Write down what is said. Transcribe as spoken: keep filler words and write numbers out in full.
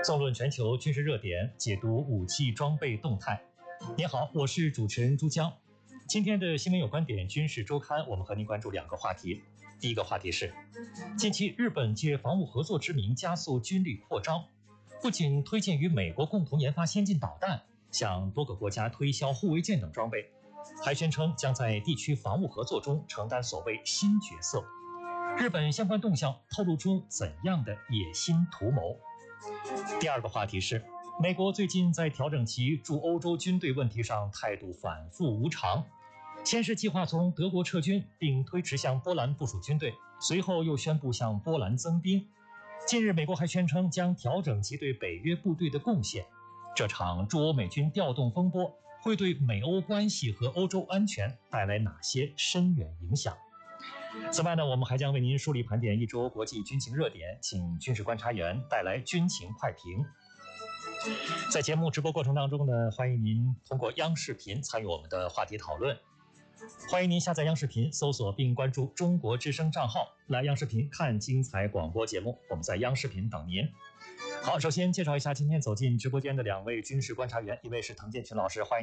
纵论全球军事热点，解读武器装备动态。您好，我是主持人朱江。今天的新闻有观点军事周刊，我们和您关注两个话题。第一个话题是，近期日本借防务合作之名加速军力扩张，不仅推荐与美国共同研发先进导弹，向多个国家推销护卫舰等装备，还宣称将在地区防务合作中承担所谓新角色。日本相关动向透露出怎样的野心图谋？第二个话题是，美国最近在调整其驻欧洲军队问题上态度反复无常，先是计划从德国撤军，并推迟向波兰部署军队，随后又宣布向波兰增兵。近日，美国还宣称将调整其对北约部队的贡献。这场驻欧美军调动风波会对美欧关系和欧洲安全带来哪些深远影响？此外呢，我们还将为您梳理盘点一周国际军情热点，请军事观察员带来军情快评。在节目直播过程当中呢，欢迎您通过央视频参与我们的话题讨论。欢迎您下载央视频，搜索并关注中国之声账号，来央视频看精彩广播节目。我们在央视频等您。好，首先介绍一下今天走进直播间的两位军事观察员，一位是滕建群老师，欢迎。